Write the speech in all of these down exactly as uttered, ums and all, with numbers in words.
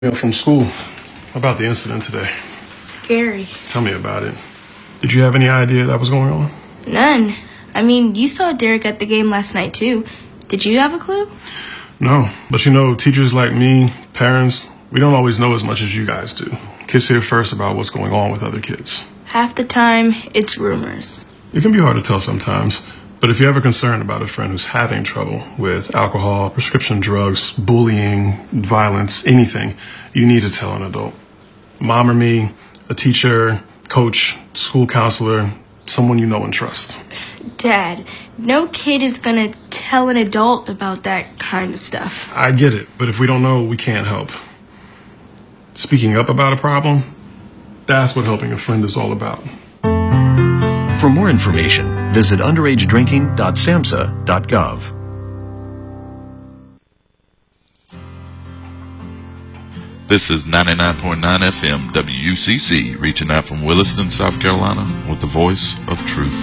Email from school about the incident today. Scary. Tell me about it. Did you have any idea that was going on? None. I mean, you saw Derek at the game last night, too. Did you have a clue? No, but you know, teachers like me, parents, we don't always know as much as you guys do. Kids hear first about what's going on with other kids. Half the time, it's rumors. It can be hard to tell sometimes, but if you're ever concerned about a friend who's having trouble with alcohol, prescription drugs, bullying, violence, anything, you need to tell an adult. Mom or me, a teacher, coach, school counselor, someone you know and trust. Dad, no kid is gonna tell an adult about that kind of stuff. I get it, but if we don't know, we can't help. Speaking up about a problem, that's what helping a friend is all about. For more information, visit underage drinking dot samhsa dot gov. This is ninety-nine point nine F M W U C C, reaching out from Williston, South Carolina, with the voice of truth.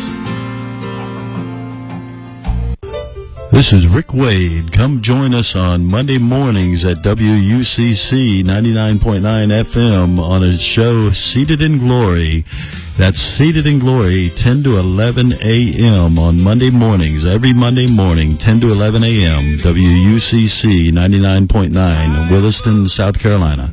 This is Rick Wade. Come join us on Monday mornings at W U C C ninety-nine point nine F M on a show Seated in Glory. That's Seated in Glory, ten to eleven a.m. on Monday mornings, every Monday morning, ten to eleven a.m., W U C C ninety-nine point nine, Williston, South Carolina.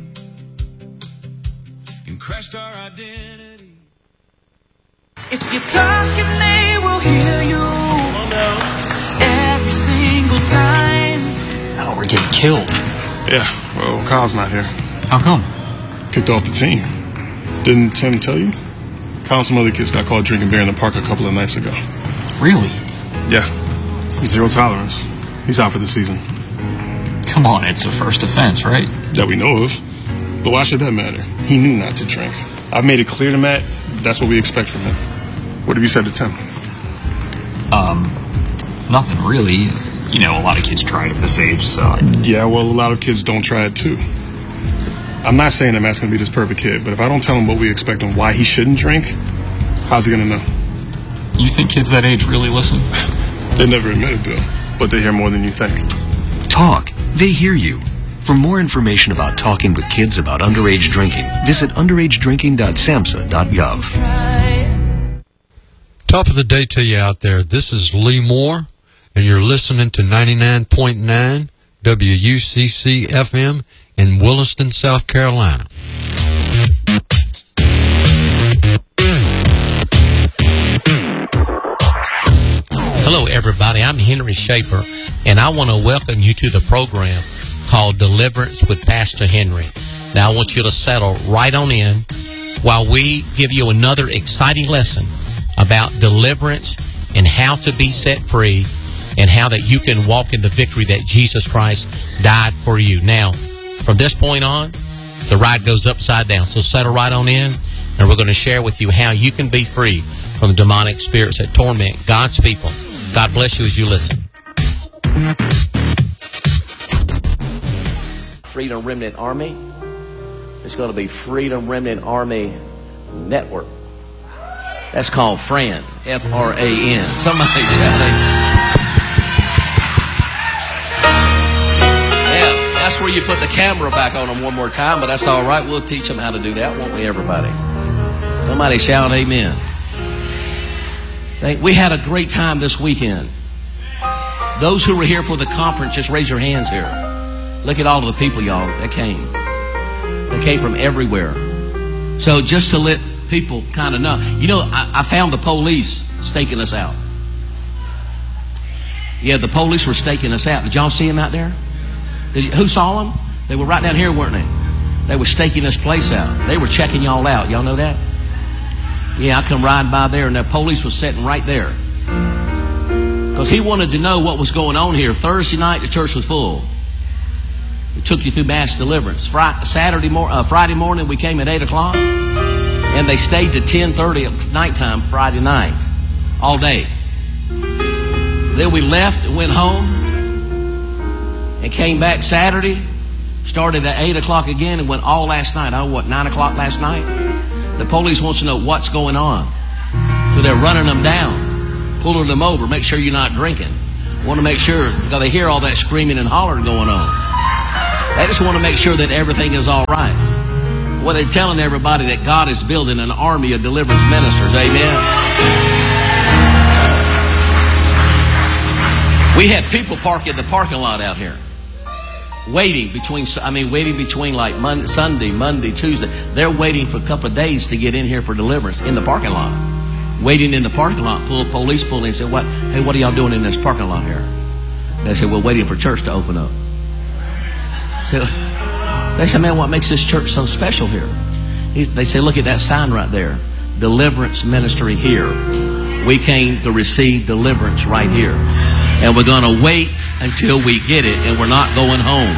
And crashed our identity. If you're talking, they will hear you every single time. Oh, we're getting killed. Yeah, well, Kyle's not here. How come? Kicked off the team. Didn't Tim tell you? Kyle and some other kids got caught drinking beer in the park a couple of nights ago. Really? Yeah. Zero tolerance. He's out for the season. Come on, it's a first offense, right? That we know of. But why should that matter? He knew not to drink. I've made it clear to Matt that's what we expect from him. What have you said to Tim? Um, nothing really. You know, a lot of kids try it at this age, so... I... Yeah, well, a lot of kids don't try it, too. I'm not saying that Matt's going to be this perfect kid, but if I don't tell him what we expect and why he shouldn't drink, how's he going to know? You think kids that age really listen? They never admit it, Bill, but they hear more than you think. Talk. They hear you. For more information about talking with kids about underage drinking, visit underage drinking dot samhsa dot gov. Top of the day to you out there. This is Lee Moore, and you're listening to ninety-nine point nine W U C C F M in Williston, South Carolina. Hello, everybody. I'm Henry Schaefer, and I want to welcome you to the program called Deliverance with Pastor Henry. Now, I want you to settle right on in while we give you another exciting lesson about deliverance and how to be set free and how that you can walk in the victory that Jesus Christ died for you. Now, from this point on, the ride goes upside down. So settle right on in, and we're going to share with you how you can be free from the demonic spirits that torment God's people. God bless you as you listen. Freedom Remnant Army. It's going to be Freedom Remnant Army Network. That's called FRAN, F R A N. Somebody shout That's where you put the camera back on them one more time, but that's all right. We'll teach them how to do that, won't we, everybody? Somebody shout amen. We had a great time this weekend. Those who were here for the conference, just raise your hands here. Look at all of the people, y'all, that came. They came from everywhere. So just to let people kind of know. You know, I, I found the police staking us out. Yeah, the police were staking us out. Did y'all see them out there? Did you, who saw them? They were right down here, weren't they? They were staking this place out. They were checking y'all out. Y'all know that? Yeah, I come riding by there, and the police was sitting right there. Because he wanted to know what was going on here. Thursday night, the church was full. We took you through mass deliverance. Friday, Saturday mor- uh, Friday morning, we came at eight o'clock. And they stayed to ten thirty at nighttime Friday night. All day. Then we left and went home. And came back Saturday, started at eight o'clock again, and went all last night. Oh, what, nine o'clock last night? The police wants to know what's going on. So they're running them down, pulling them over, make sure you're not drinking. Want to make sure, because they hear all that screaming and hollering going on. They just want to make sure that everything is all right. Well, they're telling everybody that God is building an army of deliverance ministers. Amen. We had people park in the parking lot out here, waiting between, I mean, waiting between like Monday, Sunday, Monday, Tuesday. They're waiting for a couple of days to get in here for deliverance in the parking lot. Waiting in the parking lot, pull, police pull in and say, "What? Hey, what are y'all doing in this parking lot here?" They said, "We're waiting for church to open up." So they said, "Man, what makes this church so special here?" He's, they say, "Look at that sign right there. Deliverance ministry here. We came to receive deliverance right here. And we're going to wait until we get it, and we're not going home."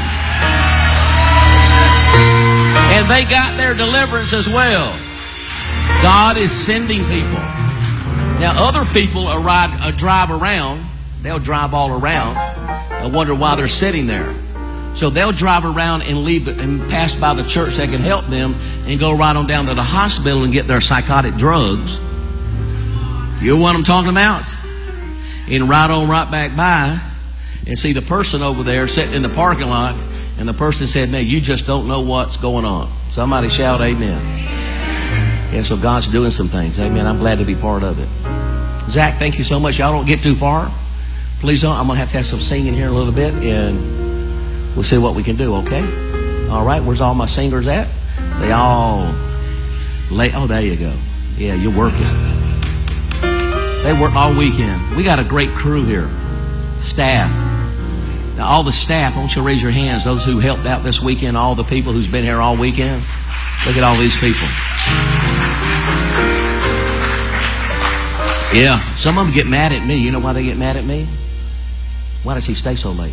And they got their deliverance as well. God is sending people. Now, other people arrive, uh, drive around. They'll drive all around and wonder why they're sitting there. So they'll drive around and leave and pass by the church that can help them and go right on down to the hospital and get their psychotic drugs. You know what I'm talking about? And right on right back by and see the person over there sitting in the parking lot, and the person said, "Man, you just don't know what's going on." Somebody shout amen. Yeah, so God's doing some things. Amen. I'm glad to be part of it. Zach, thank you so much. Y'all don't get too far. Please don't. I'm going to have to have some singing here in a little bit, and we'll see what we can do, okay? All right, where's all my singers at? They all lay. Oh, there you go. Yeah, you're working. They work all weekend. We got a great crew here. Staff. Now, all the staff, I want you to raise your hands. Those who helped out this weekend, all the people who's been here all weekend. Look at all these people. Yeah, some of them get mad at me. You know why they get mad at me? Why does he stay so late?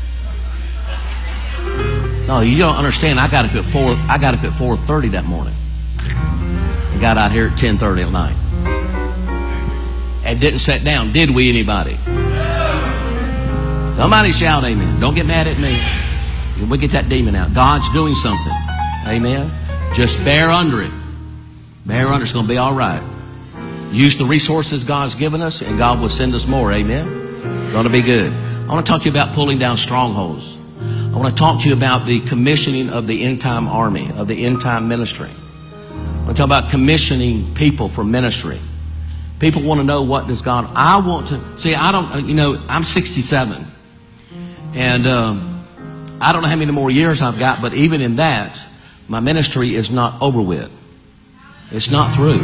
No, you don't understand. I got up at four. I got up at four thirty that morning, and got out here at ten thirty at night, and didn't sit down. Did we, anybody? Somebody shout amen. Don't get mad at me. We'll get that demon out. God's doing something. Amen. Just bear under it. Bear under it. It's going to be all right. Use the resources God's given us, and God will send us more. Amen. Going to be good. I want to talk to you about pulling down strongholds. I want to talk to you about the commissioning of the end time army, of the end time ministry. I want to talk about commissioning people for ministry. People want to know, what does God... I want to... See, I don't... You know, I'm sixty-seven. And um, I don't know how many more years I've got, but even in that, my ministry is not over with. It's not through.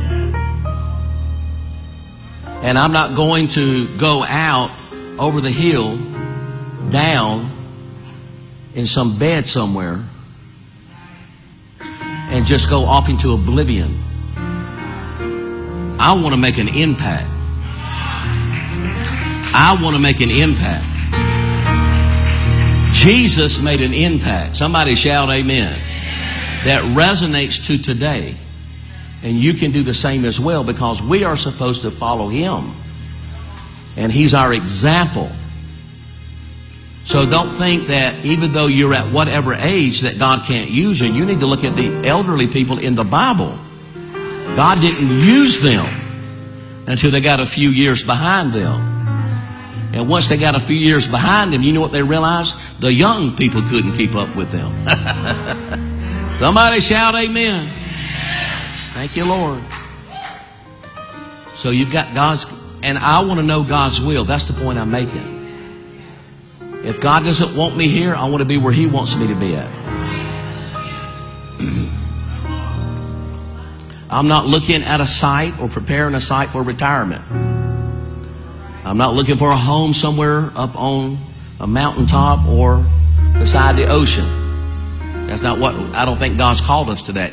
And I'm not going to go out over the hill, down in some bed somewhere, and just go off into oblivion. I want to make an impact. I want to make an impact. Jesus made an impact. Somebody shout amen. That resonates to today. And you can do the same as well, because we are supposed to follow Him. And He's our example. So don't think that even though you're at whatever age that God can't use you. You need to look at the elderly people in the Bible. God didn't use them until they got a few years behind them. And once they got a few years behind them, you know what they realized? The young people couldn't keep up with them. Somebody shout amen. Thank you, Lord. So you've got God's, and I want to know God's will. That's the point I'm making. If God doesn't want me here, I want to be where He wants me to be at. I'm not looking at a site or preparing a site for retirement. I'm not looking for a home somewhere up on a mountaintop or beside the ocean. That's not what, I don't think God's called us to that.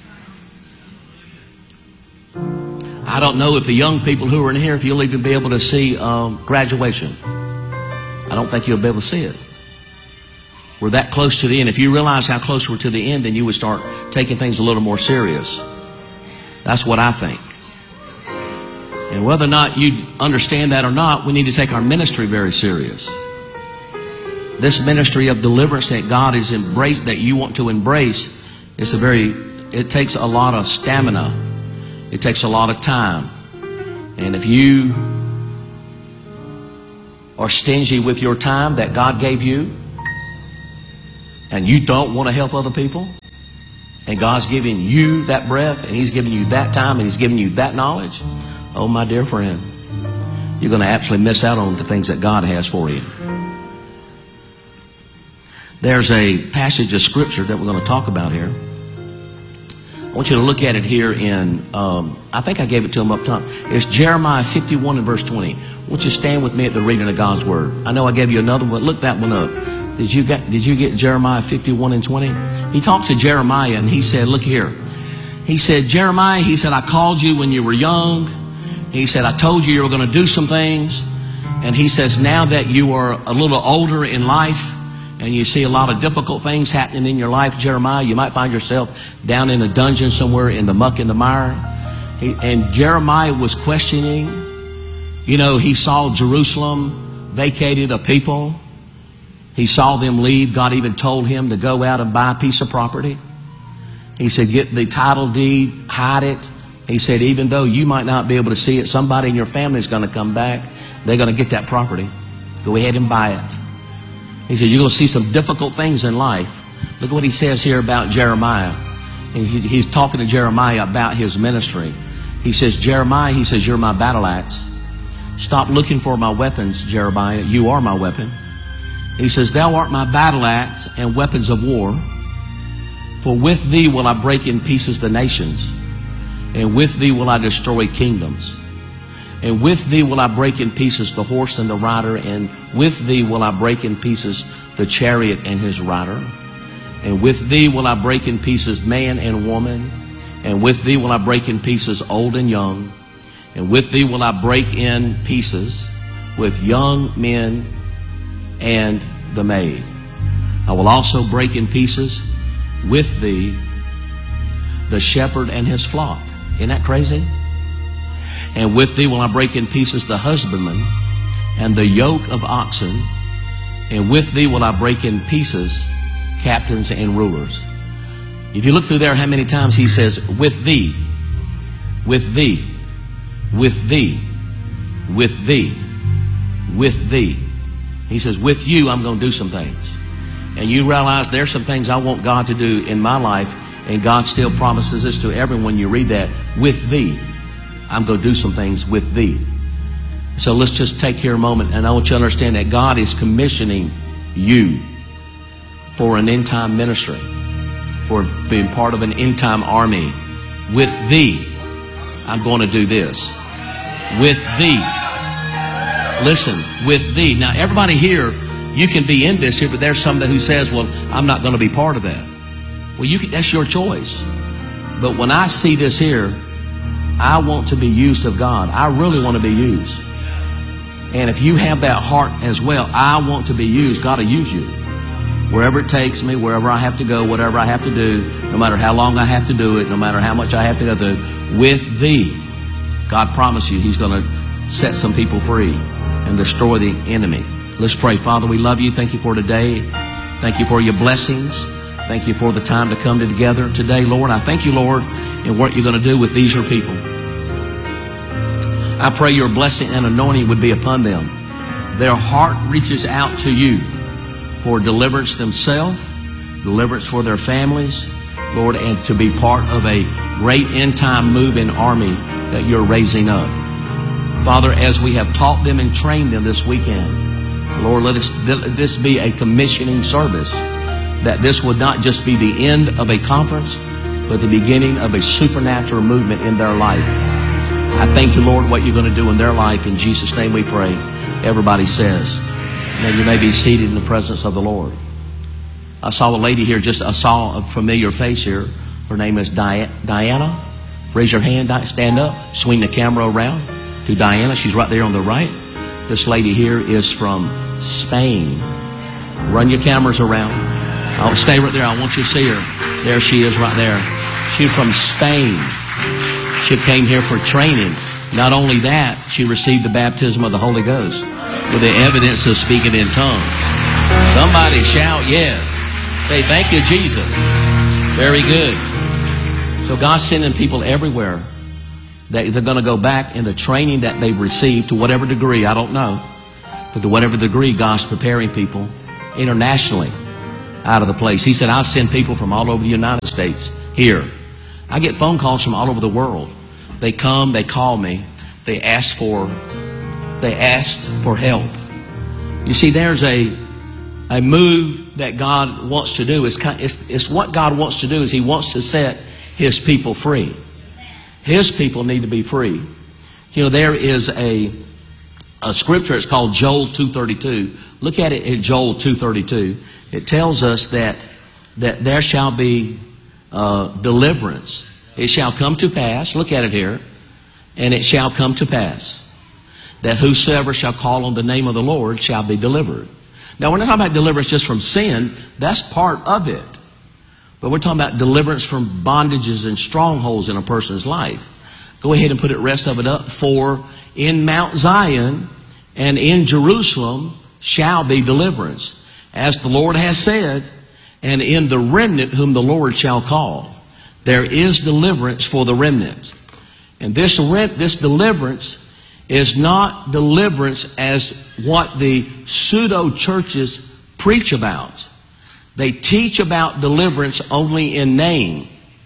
I don't know if the young people who are in here, if you'll even be able to see um, graduation. I don't think you'll be able to see it. We're that close to the end. If you realize how close we're to the end, then you would start taking things a little more serious. That's what I think. And whether or not you understand that or not, we need to take our ministry very serious. This ministry of deliverance that God has embraced, that you want to embrace, is a very, it takes a lot of stamina. It takes a lot of time. And if you are stingy with your time that God gave you, and you don't want to help other people, and God's giving you that breath, and He's giving you that time, and He's giving you that knowledge, oh, my dear friend, you're going to absolutely miss out on the things that God has for you. There's a passage of Scripture that we're going to talk about here. I want you to look at it here in, um, I think I gave it to them up top. It's Jeremiah fifty-one and verse twenty. Won't you stand with me at the reading of God's Word? I know I gave you another one, but look that one up. Did you get, did you get Jeremiah fifty-one and twenty? He talked to Jeremiah and he said, look here. He said, Jeremiah, he said, I called you when you were young. He said, I told you you were going to do some things. And he says, now that you are a little older in life, and you see a lot of difficult things happening in your life, Jeremiah, you might find yourself down in a dungeon somewhere in the muck and the mire. He, and Jeremiah was questioning. You know, he saw Jerusalem vacated of people. He saw them leave. God even told him to go out and buy a piece of property. He said, get the title deed, hide it. He said, even though you might not be able to see it, somebody in your family is going to come back. They're going to get that property. Go ahead and buy it. He said, you're going to see some difficult things in life. Look at what he says here about Jeremiah. And he, he's talking to Jeremiah about his ministry. He says, Jeremiah, he says, you're my battle axe. Stop looking for my weapons, Jeremiah. You are my weapon. He says, thou art my battle axe and weapons of war. For with thee will I break in pieces the nations, and with thee will I destroy kingdoms. And with thee will I break in pieces the horse and the rider, and with thee will I break in pieces the chariot and his rider. And with thee will I break in pieces man and woman, and with thee will I break in pieces old and young. And with thee will I break in pieces with young men and the maid. I will also break in pieces with thee the shepherd and his flock. Isn't that crazy? And with thee will I break in pieces the husbandman and the yoke of oxen. And with thee will I break in pieces captains and rulers. If you look through there, how many times he says, with thee, with thee, with thee, with thee, with thee. He says, with you, I'm going to do some things. And you realize there's some things I want God to do in my life, and God still promises this to everyone. You read that, with thee, I'm going to do some things with thee. So let's just take here a moment, and I want you to understand that God is commissioning you for an end-time ministry, for being part of an end-time army. With thee, I'm going to do this. With thee. Listen, with thee. Now, everybody here, you can be in this here, but there's somebody who says, well, I'm not going to be part of that. Well, you can, that's your choice. But when I see this here, I want to be used of God. I really want to be used. And if you have that heart as well, I want to be used. God will use you. Wherever it takes me, wherever I have to go, whatever I have to do, no matter how long I have to do it, no matter how much I have to go through, with thee, God promised you He's going to set some people free and destroy the enemy. Let's pray. Father, we love you. Thank you for today. Thank you for your blessings. Thank you for the time to come together today, Lord. I thank you, Lord, in what you're going to do with these your people. I pray your blessing and anointing would be upon them. Their heart reaches out to you for deliverance themselves, deliverance for their families, Lord, and to be part of a great end-time moving army that you're raising up. Father, as we have taught them and trained them this weekend, Lord, let us, let this be a commissioning service, that this would not just be the end of a conference, but the beginning of a supernatural movement in their life. I thank you, Lord, what you're going to do in their life. In Jesus' name we pray. Everybody says. Now you may be seated in the presence of the Lord. I saw a lady here, just I saw a familiar face here. Her name is Di- Diana. Raise your hand, stand up, swing the camera around to Diana. She's right there on the right. This lady here is from Spain. Run your cameras around. I'll stay right there. I want you to see her. There she is right there. She's from Spain. She came here for training. Not only that, she received the baptism of the Holy Ghost with the evidence of speaking in tongues. Somebody shout yes. Say, thank you, Jesus. Very good. So God's sending people everywhere. That they're going to go back in the training that they've received to whatever degree, I don't know. But to whatever degree, God's preparing people internationally out of the place. He said, I'll send people from all over the United States here. I get phone calls from all over the world. They come, they call me, they ask for, they ask for help. You see, there's a, a move that God wants to do. It's, kind, it's, it's what God wants to do is He wants to set His people free. His people need to be free. You know, there is a, a scripture, it's called Joel two thirty-two. Look at it in Joel two thirty-two. It tells us that, that there shall be uh, deliverance. It shall come to pass, look at it here, and it shall come to pass that whosoever shall call on the name of the Lord shall be delivered. Now, we're not talking about deliverance just from sin. That's part of it. But we're talking about deliverance from bondages and strongholds in a person's life. Go ahead and put the rest of it up. For in Mount Zion and in Jerusalem shall be deliverance, as the Lord has said, and in the remnant whom the Lord shall call. There is deliverance for the remnant. And this, this deliverance is not deliverance as what the pseudo-churches preach about. They teach about deliverance only in name.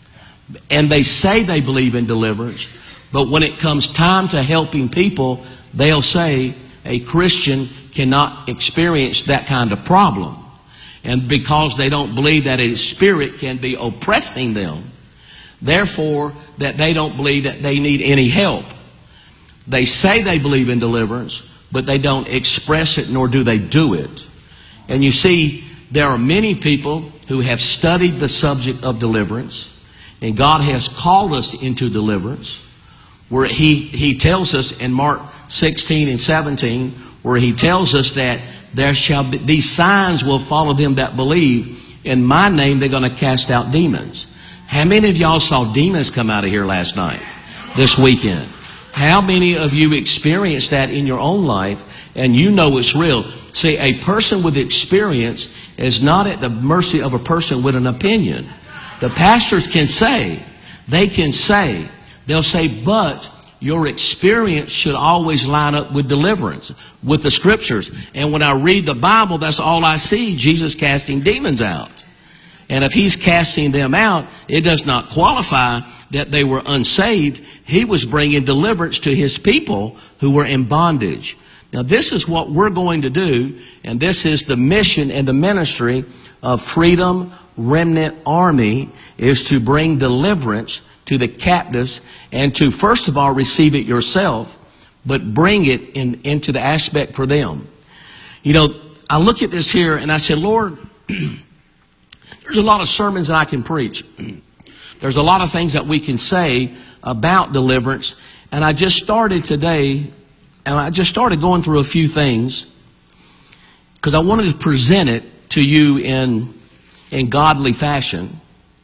And they say they believe in deliverance, but when it comes time to helping people, they'll say a Christian cannot experience that kind of problem. And because they don't believe that a spirit can be oppressing them, therefore that they don't believe that they need any help. They say they believe in deliverance, but they don't express it, nor do they do it. And you see, there are many people who have studied the subject of deliverance, and God has called us into deliverance, where he, he tells us in Mark sixteen and seventeen, where He tells us that there shall be, these signs will follow them that believe. In my name, they're going to cast out demons. How many of y'all saw demons come out of here last night, this weekend? How many of you experienced that in your own life and you know it's real? See, a person with experience is not at the mercy of a person with an opinion. The pastors can say, they can say, they'll say, but your experience should always line up with deliverance, with the scriptures. And when I read the Bible, that's all I see, Jesus casting demons out. And if He's casting them out, it does not qualify that they were unsaved. He was bringing deliverance to His people who were in bondage. Now, this is what we're going to do, and this is the mission and the ministry of Freedom Remnant Army, is to bring deliverance to the captives and to, first of all, receive it yourself, but bring it in, into the aspect for them. You know, I look at this here and I said, Lord, there's a lot of sermons that I can preach. There's a lot of things that we can say about deliverance. And I just started today, and I just started going through a few things because I wanted to present it to you in, in godly fashion.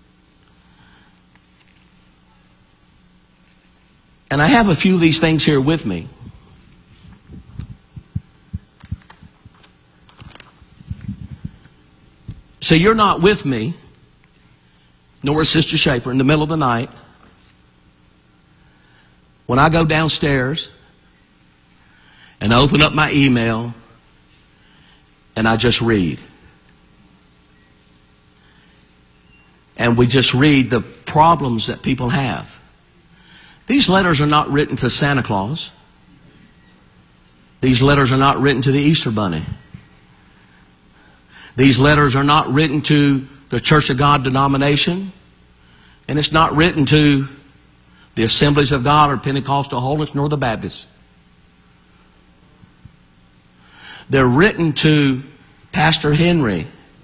And I have a few of these things here with me. So you're not with me, nor is Sister Schaefer, in the middle of the night when I go downstairs and I open up my email and I just read. And we just read the problems that people have. These letters are not written to Santa Claus. These letters are not written to the Easter Bunny. These letters are not written to the Church of God denomination. And it's not written to the Assemblies of God or Pentecostal Holiness nor the Baptists. They're written to Pastor Henry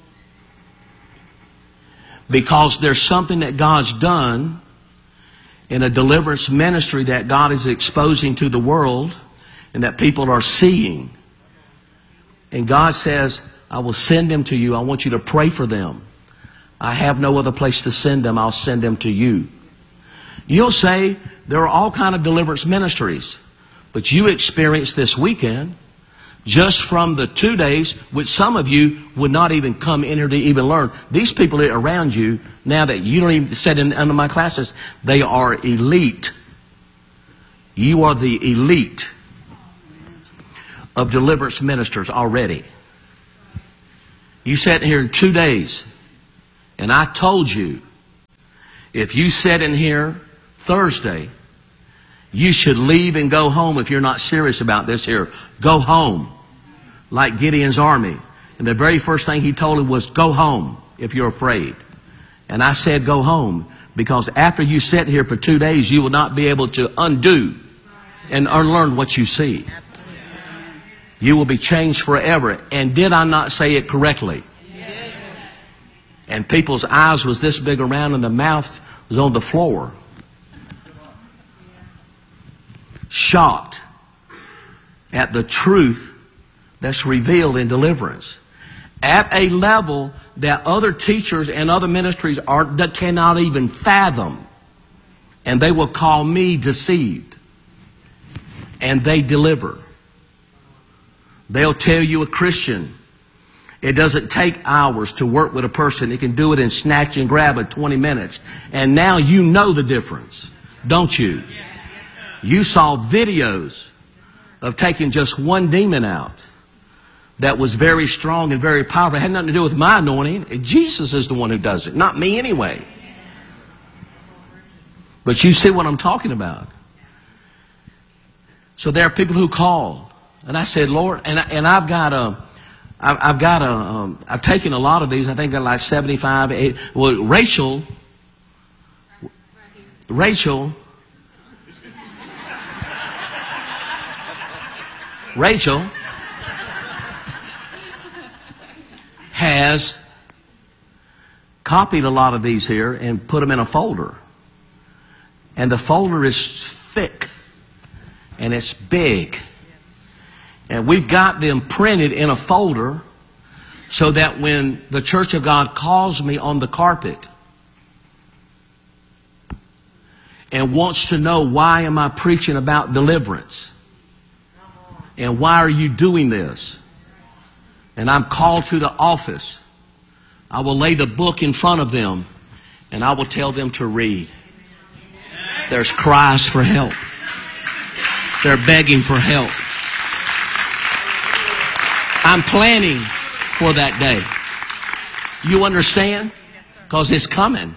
because there's something that God's done in a deliverance ministry that God is exposing to the world and that people are seeing. And God says, I will send them to you. I want you to pray for them. I have no other place to send them. I'll send them to you. You'll say there are all kinds of deliverance ministries, but you experienced this weekend just from the two days, which some of you would not even come in here to even learn. These people that are around you, now that you don't even sit in under my classes, they are elite. You are the elite of deliverance ministers already. You sat in here in two days, and I told you, if you sat in here Thursday, you should leave and go home if you're not serious about this here. Go home, like Gideon's army. And the very first thing he told him was, go home if you're afraid. And I said, go home, because after you sit here for two days, you will not be able to undo and unlearn what you see. You will be changed forever. And did I not say it correctly? And people's eyes was this big around, and the mouth was on the floor. Shocked at the truth that's revealed in deliverance. At a level that other teachers and other ministries are, that cannot even fathom. And they will call me deceived. And they deliver. They'll tell you a Christian, it doesn't take hours to work with a person. It can do it in snatch and grab of twenty minutes. And now you know the difference, don't you? You saw videos of taking just one demon out that was very strong and very powerful. It had nothing to do with my anointing. Jesus is the one who does it, not me anyway. But you see what I'm talking about. So there are people who call, and I said, Lord, and I, and I've got a, I've, I've got a, um, I've taken a lot of these. I think they're like seventy-five, eighty. Well, Rachel, Rachel, Rachel has copied a lot of these here and put them in a folder. And the folder is thick and it's big. And we've got them printed in a folder so that when the Church of God calls me on the carpet and wants to know, why am I preaching about deliverance? And why are you doing this? And I'm called to the office, I will lay the book in front of them and I will tell them to read. There's cries for help. They're begging for help. I'm planning for that day. You understand? Because it's coming.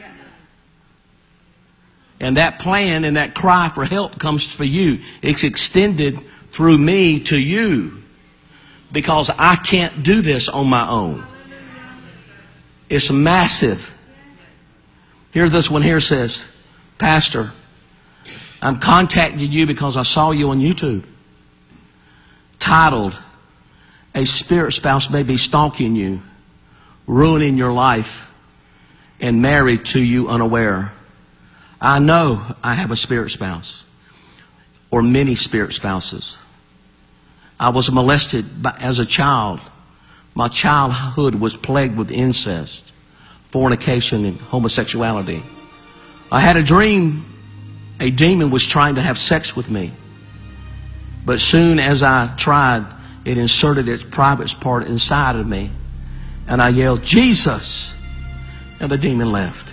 And that plan and that cry for help comes for you. It's extended through me to you. Because I can't do this on my own. It's massive. Here, this one here says, Pastor, I'm contacting you because I saw you on YouTube. Titled, A Spirit Spouse May Be Stalking You, Ruining Your Life, and Married to You Unaware. I know I have a spirit spouse, or many spirit spouses. I was molested by, as a child. My childhood was plagued with incest, fornication, and homosexuality. I had a dream a demon was trying to have sex with me. But soon as I tried, it inserted its private part inside of me. And I yelled, Jesus! And the demon left.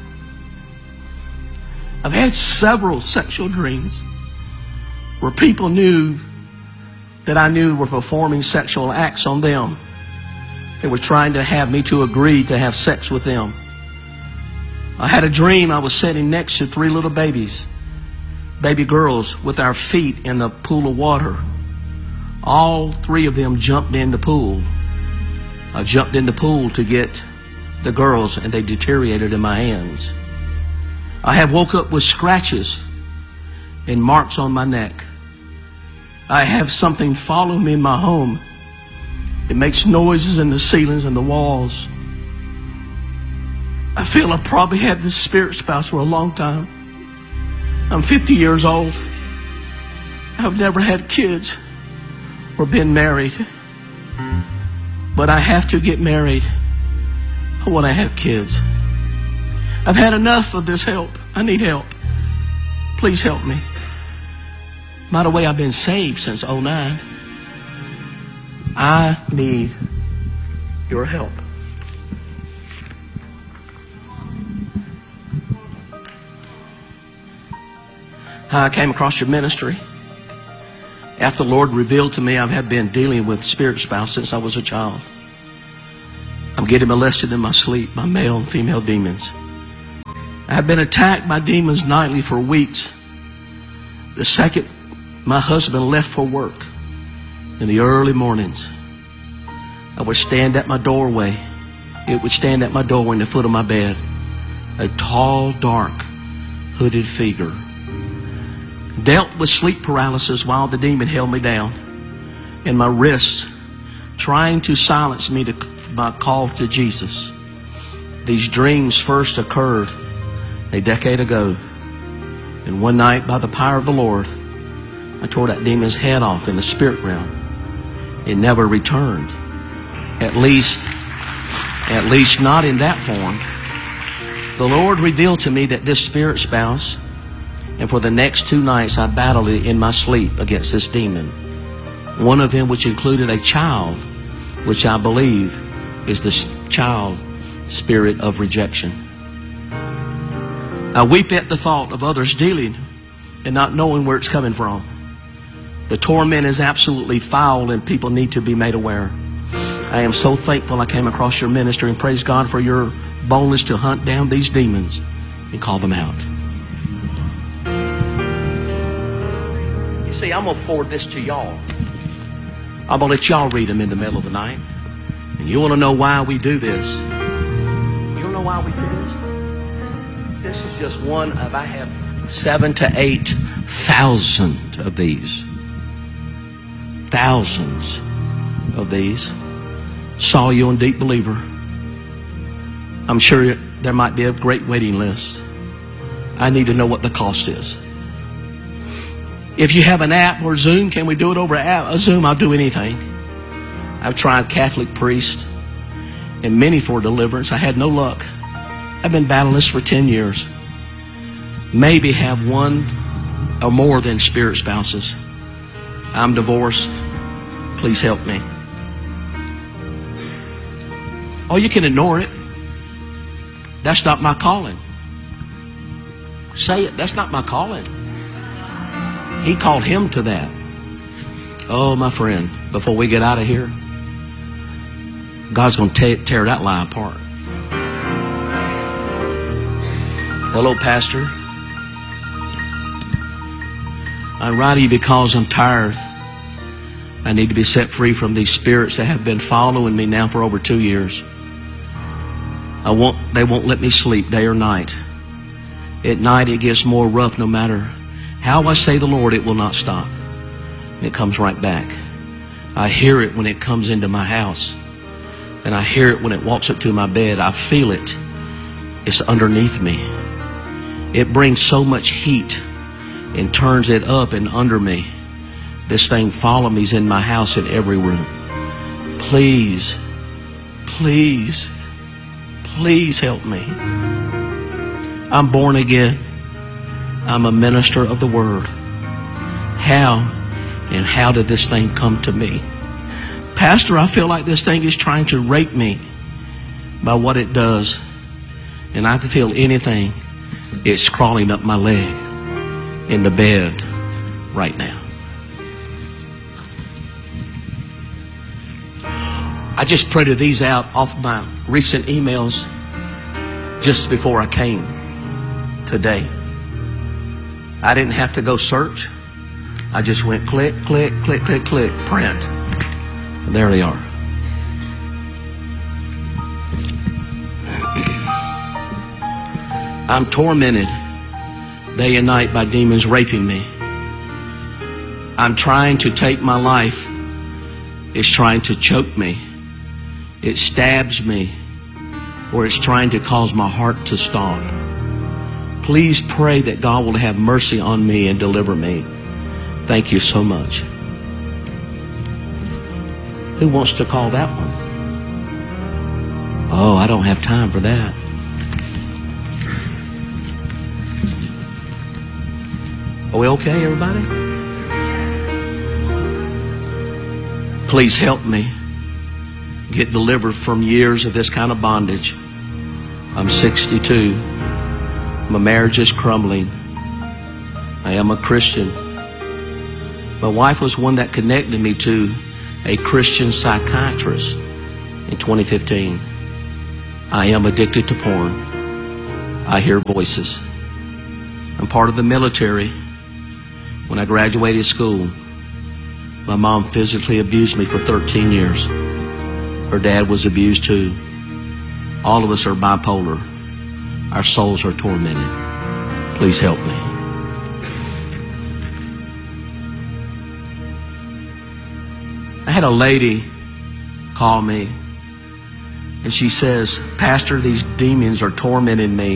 I've had several sexual dreams where people knew that I knew were performing sexual acts on them. They were trying to have me to agree to have sex with them. I had a dream I was sitting next to three little babies, baby girls, with our feet in the pool of water. All three of them jumped in the pool. I jumped in the pool to get the girls, and they deteriorated in my hands. I have woke up with scratches and marks on my neck. I have something follow me in my home. It makes noises in the ceilings and the walls. I feel I probably had this spirit spouse for a long time. I'm fifty years old. I've never had kids or been married. But I have to get married when I have kids. I've had enough of this help. I need help. Please help me. By the way, I've been saved since oh nine. I need your help. How I came across your ministry. After the Lord revealed to me, I have been dealing with spirit spouse since I was a child. I'm getting molested in my sleep by male and female demons. I've been attacked by demons nightly for weeks. The second my husband left for work in the early mornings, I would stand at my doorway. It would stand at my doorway in the foot of my bed. A tall, dark, hooded figure. Dealt with sleep paralysis while the demon held me down in my wrists, trying to silence me to my call to Jesus. These dreams first occurred a decade ago. And one night, by the power of the Lord, I tore that demon's head off in the spirit realm. It never returned. At least, at least not in that form. The Lord revealed to me that this spirit spouse, and for the next two nights I battled it in my sleep against this demon. One of them which included a child, which I believe is the child spirit of rejection. I weep at the thought of others dealing and not knowing where it's coming from. The torment is absolutely foul and people need to be made aware. I am so thankful I came across your ministry, and praise God for your boldness to hunt down these demons and call them out. You see, I'm going to forward this to y'all. I'm going to let y'all read them in the middle of the night. And you want to know why we do this? You know why we do this? This is just one of, I have seven to eight thousand of these. Thousands of these. Saw you on Deep Believer. I'm sure there might be a great waiting list. I need to know what the cost is. If you have an app or Zoom, can we do it over a Zoom? I'll do anything. I've tried Catholic priests and many for deliverance. I had no luck. I've been battling this for ten years. Maybe have one or more than spirit spouses. I'm divorced. Please help me. Oh, you can ignore it. That's not my calling. Say it. That's not my calling. He called him to that. Oh, my friend, before we get out of here, God's going to tear that lie apart. Hello, Pastor. I write to you because I'm tired. I need to be set free from these spirits that have been following me now for over two years. I won't, they won't let me sleep day or night. At night it gets more rough no matter how I say the Lord, it will not stop. And it comes right back. I hear it when it comes into my house. And I hear it when it walks up to my bed. I feel it. It's underneath me. It brings so much heat and turns it up and under me. This thing follows me in my house in every room. Please, please, please help me. I'm born again. I'm a minister of the Word. How and how did this thing come to me? Pastor, I feel like this thing is trying to rape me by what it does. And I can feel anything. It's crawling up my leg in the bed right now. I just printed these out off my recent emails just before I came today. I didn't have to go search. I just went click, click, click, click, click, print. And there they are. I'm tormented day and night by demons raping me. I'm trying to take my life. It's trying to choke me. It stabs me, or it's trying to cause my heart to stop. Please pray that God will have mercy on me and deliver me. Thank you so much. Who wants to call that one? Oh, I don't have time for that. Are we okay, everybody? Please help me get delivered from years of this kind of bondage. I'm sixty-two. My marriage is crumbling. I am a Christian. My wife was one that connected me to a Christian psychiatrist in twenty fifteen. I am addicted to porn. I hear voices. I'm part of the military. When I graduated school, my mom physically abused me for thirteen years. Her dad was abused too. All of us are bipolar. Our souls are tormented. Please help me. I had a lady call me, and she says, Pastor, these demons are tormenting me.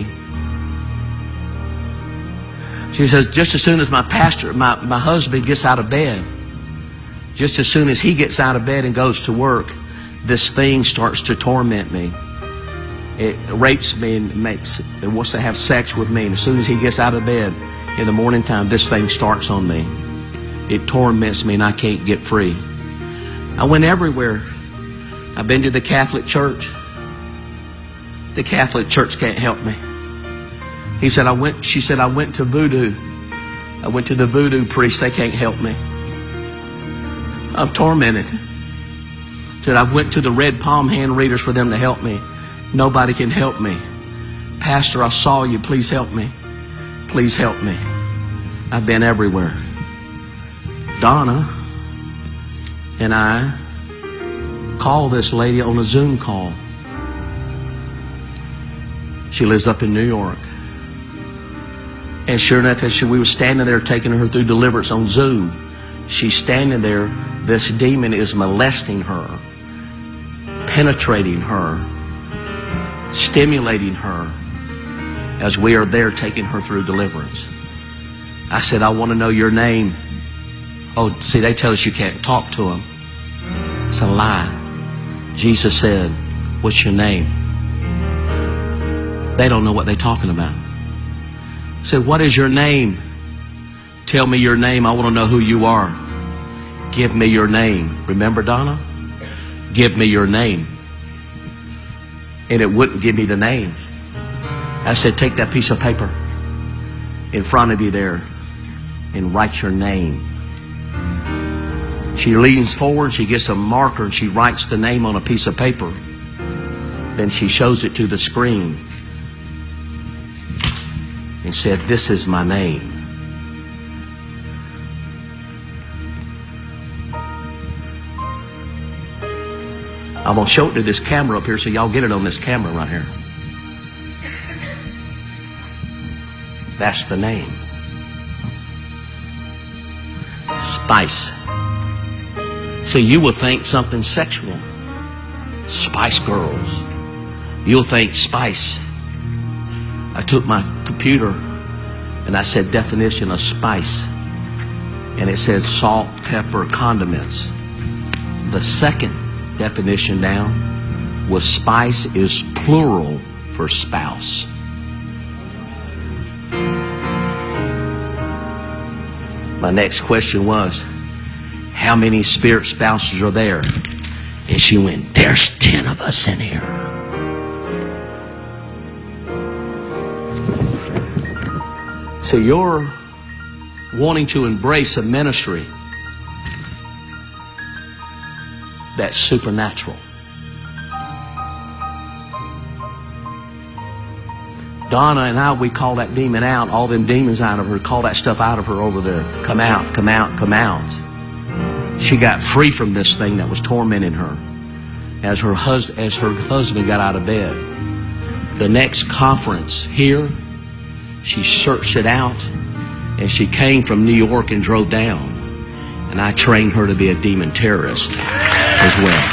She says, just as soon as my pastor, my, my husband gets out of bed, just as soon as he gets out of bed and goes to work, this thing starts to torment me. It rapes me and makes, it wants to have sex with me. And as soon as he gets out of bed in the morning time, this thing starts on me. It torments me and I can't get free. I went everywhere. I've been to the Catholic Church. The Catholic Church can't help me. He said, I went, she said, I went to voodoo. I went to the voodoo priest. They can't help me. I'm tormented. Said, I went to the red palm hand readers for them to help me. Nobody can help me. Pastor, I saw you. Please help me. Please help me. I've been everywhere. Donna and I called this lady on a Zoom call. She lives up in New York. And sure enough, as she, we were standing there taking her through deliverance on Zoom, she's standing there. This demon is molesting her, penetrating her, stimulating her as we are there taking her through deliverance. I said, I want to know your name. Oh, see, they tell us you can't talk to them. It's a lie. Jesus said, what's your name? They don't know what they're talking about. I said, what is your name? Tell me your name. I want to know who you are. Give me your name. Remember, Donna? Give me your name. And it wouldn't give me the name. I said, take that piece of paper in front of you there and write your name. She leans forward, she gets a marker, and she writes the name on a piece of paper. Then she shows it to the screen and said, this is my name. I'm going to show it to this camera up here so y'all get it on this camera right here. That's the name. Spice. So you will think something sexual. Spice Girls. You'll think spice. I took my computer and I said definition of spice. And it said salt, pepper, condiments. The second definition down was spice is plural for spouse. My next question was, how many spirit spouses are there? And she went, there's ten of us in here. So you're wanting to embrace a ministry that's supernatural. Donna and I, we call that demon out, all them demons out of her, call that stuff out of her over there. Come out, come out, come out. She got free from this thing that was tormenting her as her, hus- as her husband got out of bed. The next conference here, she searched it out, and she came from New York and drove down. And I trained her to be a demon terrorist as well.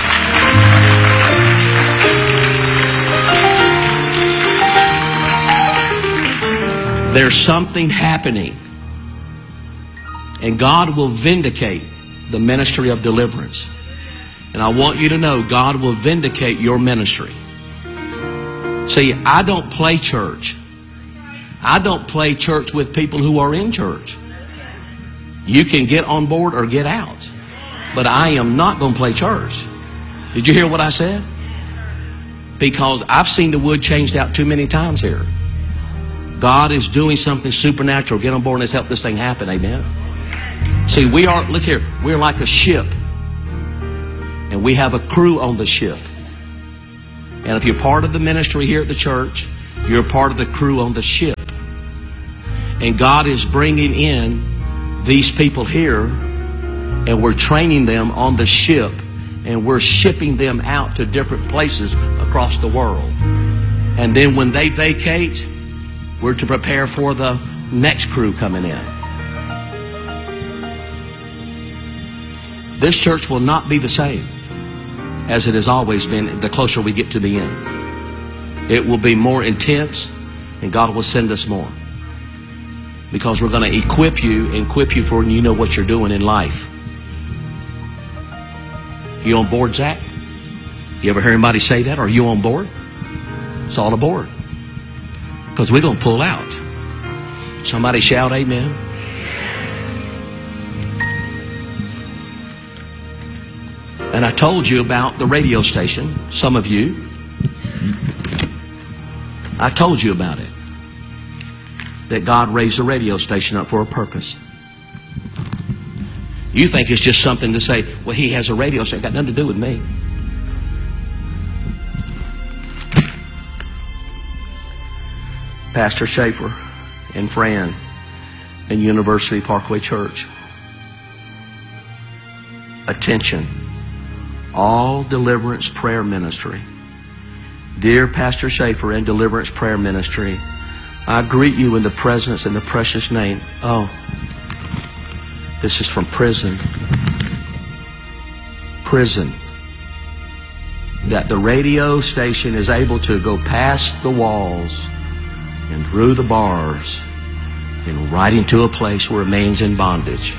There's something happening, and God will vindicate the ministry of deliverance. And I want you to know God will vindicate your ministry. See, I don't play church. I don't play church with people who are in church. You can get on board or get out. But I am not going to play church. Did you hear what I said? Because I've seen the wood changed out too many times here. God is doing something supernatural. Get on board and let's help this thing happen. Amen. See, we are, look here, we're like a ship. And we have a crew on the ship. And if you're part of the ministry here at the church, you're part of the crew on the ship. And God is bringing in these people here, and we're training them on the ship, and we're shipping them out to different places across the world. And then when they vacate, we're to prepare for the next crew coming in. This church will not be the same as it has always been the closer we get to the end. It will be more intense, and God will send us more. Because we're going to equip you and equip you for you know what you're doing in life. You on board, Zach? You ever hear anybody say that? Are you on board? It's all aboard. Because we're going to pull out. Somebody shout amen. And I told you about the radio station. Some of you. I told you about it. That God raised the radio station up for a purpose. You think it's just something to say, well, he has a radio station. It got nothing to do with me. Pastor Schaefer and Fran in University Parkway Church. Attention. All Deliverance Prayer Ministry. Dear Pastor Schaefer and Deliverance Prayer Ministry, I greet you in the presence and the precious name. Oh, this is from prison. Prison. That the radio station is able to go past the walls and through the bars and right into a place where a man's in bondage.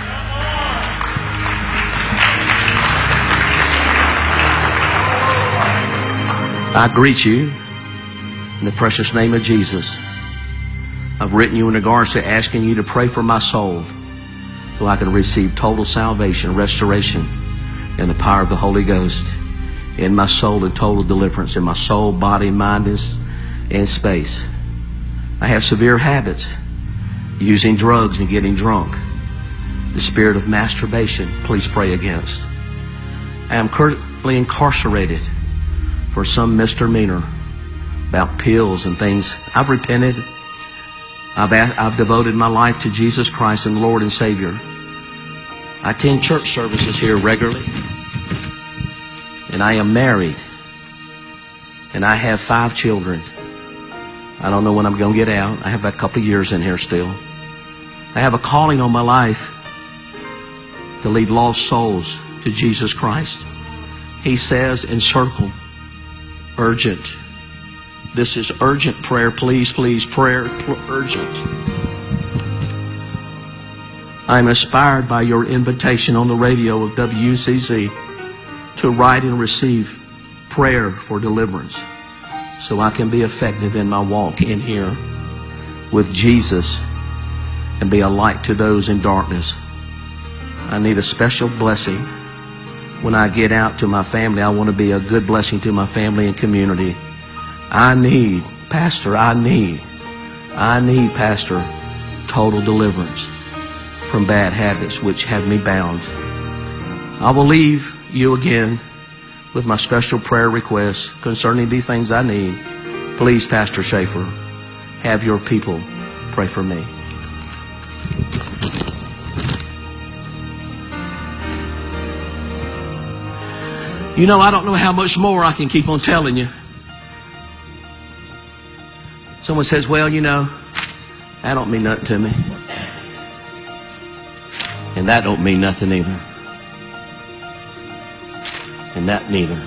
I greet you in the precious name of Jesus. I've written you in regards to asking you to pray for my soul so I can receive total salvation, restoration, and the power of the Holy Ghost in my soul and total deliverance in my soul, body, mind, and space. I have severe habits, using drugs and getting drunk. The spirit of masturbation, please pray against. I am currently incarcerated for some misdemeanor about pills and things. I've repented. I've, I've devoted my life to Jesus Christ and Lord and Savior. I attend church services here regularly. And I am married. And I have five children. I don't know when I'm going to get out. I have a couple of years in here still. I have a calling on my life to lead lost souls to Jesus Christ. He says in circle, urgent. This is urgent prayer. Please, please, prayer, urgent. I'm inspired by your invitation on the radio of W U C C to write and receive prayer for deliverance so I can be effective in my walk in here with Jesus and be a light to those in darkness. I need a special blessing. When I get out to my family, I want to be a good blessing to my family and community. I need, Pastor, I need, I need, Pastor, total deliverance from bad habits which have me bound. I will leave you again with my special prayer requests concerning these things I need. Please, Pastor Schaefer, have your people pray for me. You know, I don't know how much more I can keep on telling you. Someone says, well, you know, that don't mean nothing to me. And that don't mean nothing either. And that neither.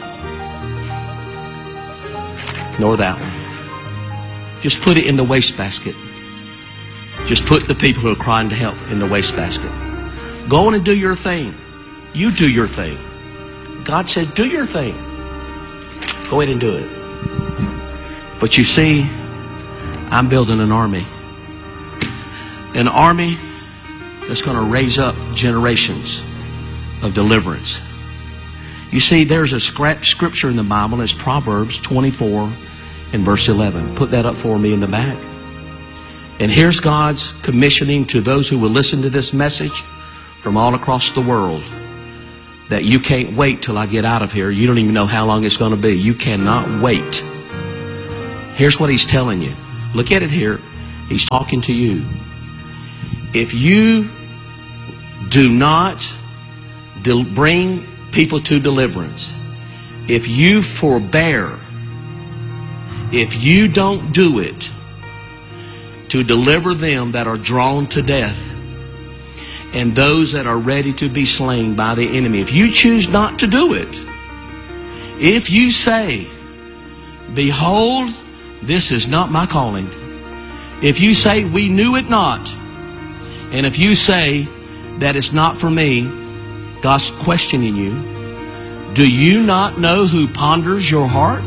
Nor that one. Just put it in the wastebasket. Just put the people who are crying to help in the wastebasket. Go on and do your thing. You do your thing. God said, do your thing. Go ahead and do it. But you see, I'm building an army. An army that's going to raise up generations of deliverance. You see, there's a scripture in the Bible. It's Proverbs twenty-four and verse eleven. Put that up for me in the back. And here's God's commissioning to those who will listen to this message from all across the world. that you can't wait till I get out of here. You don't even know how long it's going to be. You cannot wait. Here's what he's telling you. Look at it here. He's talking to you. If you do not del- bring people to deliverance, if you forbear, if you don't do it to deliver them that are drawn to death and those that are ready to be slain by the enemy, if you choose not to do it, if you say, behold, this is not my calling, if you say, we knew it not, and if you say that it's not for me, God's questioning you. Do you not know who ponders your heart?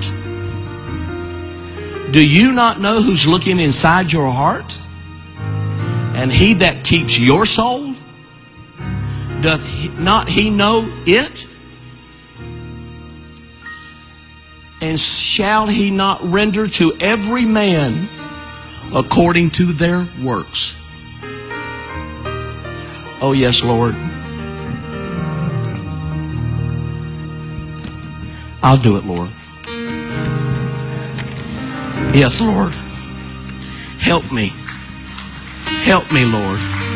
Do you not know who's looking inside your heart? And he that keeps your soul, doth he, not he know it? And shall he not render to every man according to their works? Oh yes, Lord. I'll do it, Lord. Yes, Lord. Help me. Help me, Lord.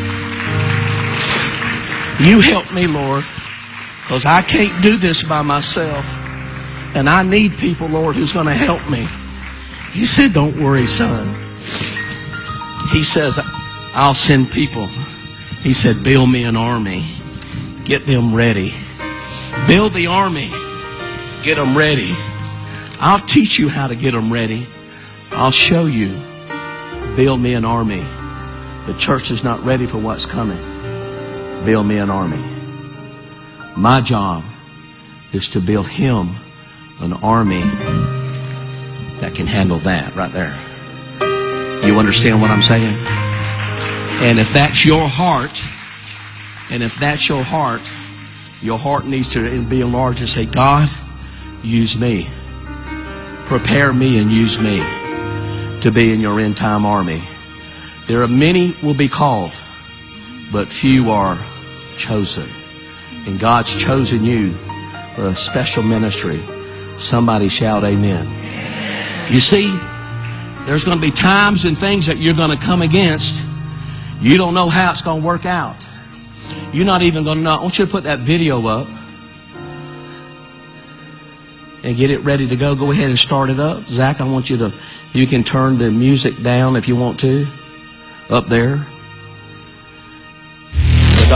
You help me, Lord, because I can't do this by myself. And I need people, Lord, who's going to help me. He said, don't worry, son. He says, I'll send people. He said, build me an army. Get them ready. Build the army. Get them ready. I'll teach you how to get them ready. I'll show you. Build me an army. The church is not ready for what's coming. Build me an army. My job is to build him an army that can handle that right there. You understand what I'm saying? And if that's your heart, and if that's your heart, your heart needs to be enlarged and say, God, use me. Prepare me and use me to be in your end time army. There are many will be called, but few are chosen. And God's chosen you for a special ministry. Somebody shout amen. You see, there's going to be times and things that you're going to come against. You don't know how it's going to work out. You're not even going to know. I want you to put that video up and get it ready to go. Go ahead and start it up. Zach, I want you to, you can turn the music down if you want to, up there.